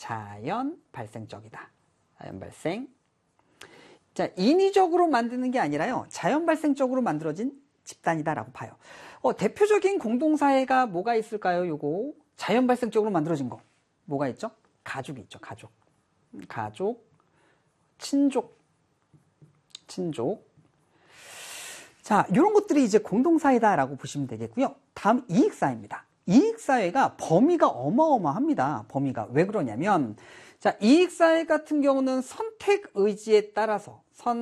자연 발생적이다. 자연 발생. 자, 인위적으로 만드는 게 아니라요. 자연 발생적으로 만들어진 집단이다라고 봐요. 대표적인 공동사회가 뭐가 있을까요? 요거 자연 발생적으로 만들어진 거 뭐가 있죠? 가족이 있죠. 가족, 친족. 자, 이런 것들이 이제 공동사회다라고 보시면 되겠고요. 다음 이익사회입니다. 이익사회가 범위가 어마어마합니다. 범위가 왜 그러냐면, 자, 이익사회 같은 경우는 선택 의지에 따라서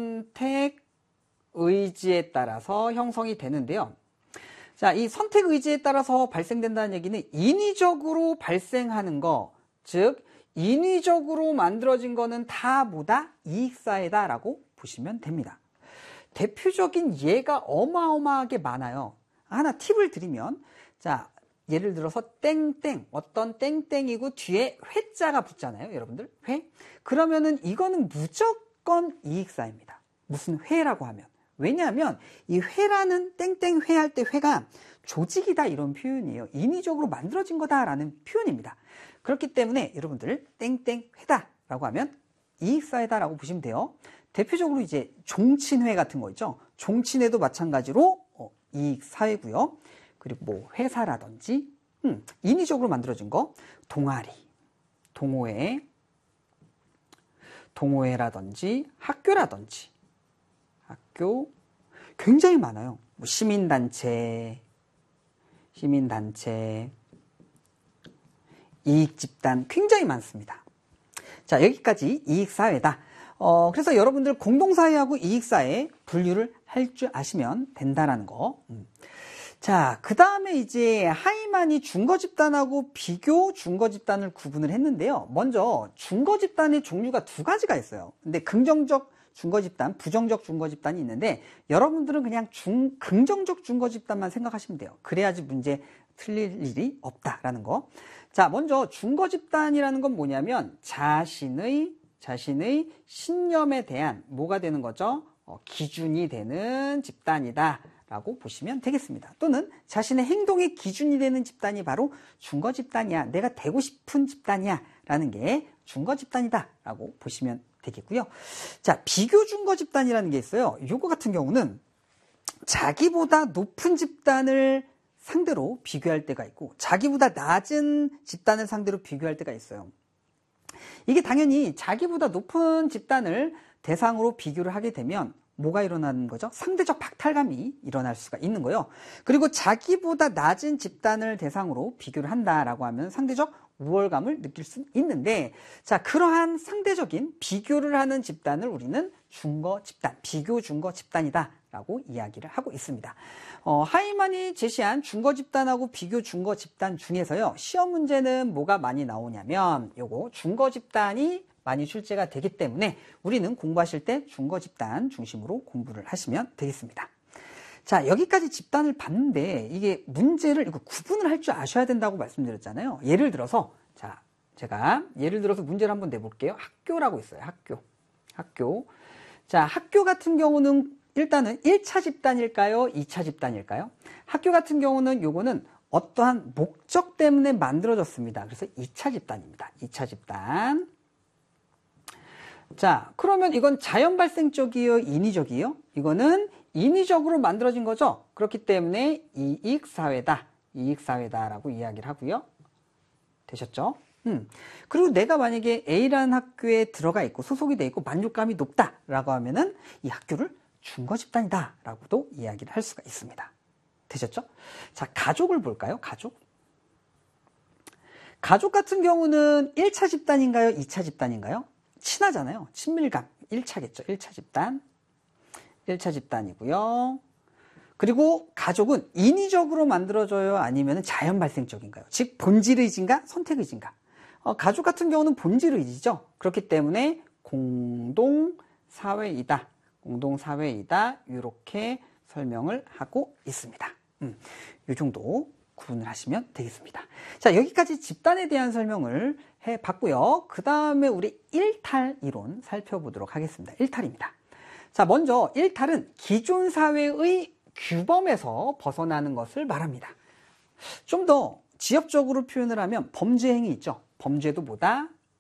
형성이 되는데요. 자, 이 선택 의지에 따라서 발생된다는 얘기는 인위적으로 발생하는 거, 즉 인위적으로 만들어진 거는 다 뭐다? 이익사회다라고 보시면 됩니다. 대표적인 예가 어마어마하게 많아요. 하나 팁을 드리면, 자, 예를 들어서 땡땡, 어떤 땡땡이고 뒤에 회자가 붙잖아요, 여러분들. 회? 그러면은 이거는 무조건 이익사회입니다. 무슨 회라고 하면. 왜냐하면 이 회라는 땡땡회 할 때 회가 조직이다 이런 표현이에요. 인위적으로 만들어진 거다라는 표현입니다. 그렇기 때문에 여러분들 땡땡회다라고 하면 이익사회다라고 보시면 돼요. 대표적으로 이제 종친회 같은 거 있죠. 종친회도 마찬가지로 이익사회고요. 그리고 뭐 회사라든지 인위적으로 만들어진 거, 동아리, 동호회라든지 학교라든지 학교 굉장히 많아요. 뭐 시민단체, 이익집단 굉장히 많습니다. 자, 여기까지 이익사회다. 그래서 여러분들 공동사회하고 이익사회 분류를 할 줄 아시면 된다라는 거. 자, 그 다음에 이제 하이만이 준거집단하고 비교 준거집단을 구분을 했는데요. 먼저 준거집단의 종류가 두 가지가 있어요. 근데 긍정적 준거집단, 부정적 준거집단이 있는데 여러분들은 그냥 긍정적 준거집단만 생각하시면 돼요. 그래야지 문제 틀릴 일이 없다라는 거. 자, 먼저 준거집단이라는 건 뭐냐면 자신의 신념에 대한 뭐가 되는 거죠? 기준이 되는 집단이다 라고 보시면 되겠습니다. 또는 자신의 행동의 기준이 되는 집단이 바로 준거집단이야, 내가 되고 싶은 집단이야 라는 게 준거집단이다 라고 보시면 되겠고요. 자, 비교 준거집단이라는 게 있어요. 요거 같은 경우는 자기보다 높은 집단을 상대로 비교할 때가 있고 자기보다 낮은 집단을 상대로 비교할 때가 있어요. 이게 당연히 자기보다 높은 집단을 대상으로 비교를 하게 되면 뭐가 일어나는 거죠? 상대적 박탈감이 일어날 수가 있는 거예요. 그리고 자기보다 낮은 집단을 대상으로 비교를 한다라고 하면 상대적 우월감을 느낄 수 있는데, 자, 그러한 상대적인 비교를 하는 집단을 우리는 준거집단, 비교 준거집단이다 라고 이야기를 하고 있습니다. 하이만이 제시한 준거집단하고 비교 준거집단 중에서요, 시험 문제는 뭐가 많이 나오냐면 요거 준거집단이 많이 출제가 되기 때문에 우리는 공부하실 때 준거집단 중심으로 공부를 하시면 되겠습니다. 자, 여기까지 집단을 봤는데 이게 문제를 이거 구분을 할 줄 아셔야 된다고 말씀드렸잖아요. 예를 들어서, 자, 제가 예를 들어서 문제를 한번 내볼게요. 학교라고 있어요. 학교. 자, 학교 같은 경우는 일단은 1차 집단일까요? 2차 집단일까요? 학교 같은 경우는 요거는 어떠한 목적 때문에 만들어졌습니다. 그래서 2차 집단입니다. 2차 집단. 자, 그러면 이건 자연 발생적이에요? 인위적이에요? 이거는 인위적으로 만들어진 거죠? 그렇기 때문에 이익사회다라고 이야기를 하고요. 되셨죠? 그리고 내가 만약에 A라는 학교에 들어가 있고 소속이 돼 있고 만족감이 높다라고 하면은 이 학교를 준거집단이다라고도 이야기를 할 수가 있습니다. 되셨죠? 자, 가족을 볼까요? 가족 같은 경우는 1차 집단인가요? 2차 집단인가요? 친하잖아요. 친밀감. 1차겠죠. 1차 집단이고요. 그리고 가족은 인위적으로 만들어져요? 아니면 자연 발생적인가요? 즉, 본질의지인가? 선택의지인가? 가족 같은 경우는 본질의지죠. 그렇기 때문에 공동사회이다. 이렇게 설명을 하고 있습니다. 이 정도 구분을 하시면 되겠습니다. 자, 여기까지 집단에 대한 설명을 해봤고요. 그 다음에 우리 1탈 이론 살펴보도록 하겠습니다. 1탈입니다. 자, 먼저 1탈은 기존 사회의 규범에서 벗어나는 것을 말합니다. 좀 더 지엽적으로 표현을 하면 범죄 행위 있죠. 범죄도 뭐다?